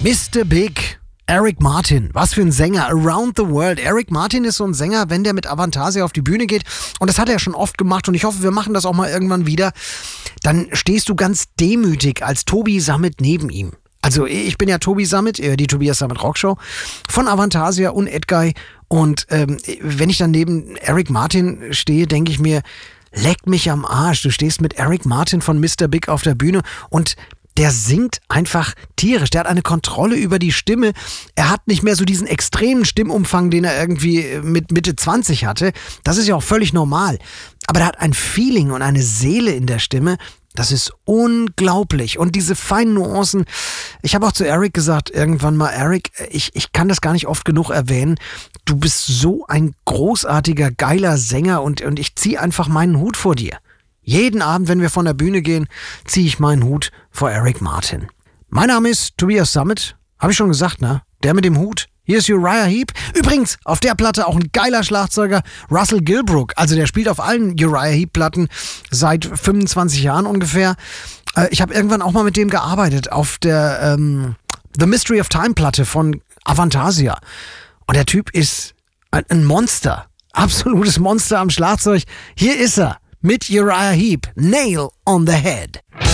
Mr. Big, Eric Martin, was für ein Sänger, Around the World. Eric Martin ist so ein Sänger, wenn der mit Avantasia auf die Bühne geht, und das hat er schon oft gemacht und ich hoffe, wir machen das auch mal irgendwann wieder, dann stehst du ganz demütig als Tobi Sammet neben ihm. Also ich bin ja Tobi Sammet, die Tobias Sammet Rockshow von Avantasia und Edguy, und wenn ich dann neben Eric Martin stehe, denke ich mir, leck mich am Arsch, du stehst mit Eric Martin von Mr. Big auf der Bühne und der singt einfach tierisch. Der hat eine Kontrolle über die Stimme. Er hat nicht mehr so diesen extremen Stimmumfang, den er irgendwie mit Mitte 20 hatte. Das ist ja auch völlig normal. Aber er hat ein Feeling und eine Seele in der Stimme. Das ist unglaublich. Und diese feinen Nuancen. Ich habe auch zu Eric gesagt, irgendwann mal, Eric, ich kann das gar nicht oft genug erwähnen. Du bist so ein großartiger, geiler Sänger und ich ziehe einfach meinen Hut vor dir. Jeden Abend, wenn wir von der Bühne gehen, ziehe ich meinen Hut vor Eric Martin. Mein Name ist Tobias Sammet. Habe ich schon gesagt, ne? Der mit dem Hut. Hier ist Uriah Heep. Übrigens, auf der Platte auch ein geiler Schlagzeuger, Russell Gilbrook. Also der spielt auf allen Uriah Heep-Platten seit 25 Jahren ungefähr. Ich habe irgendwann auch mal mit dem gearbeitet auf der The Mystery of Time-Platte von Avantasia. Und der Typ ist ein Monster. Absolutes Monster am Schlagzeug. Hier ist er. Mit Uriah Heep, Nail on the Head.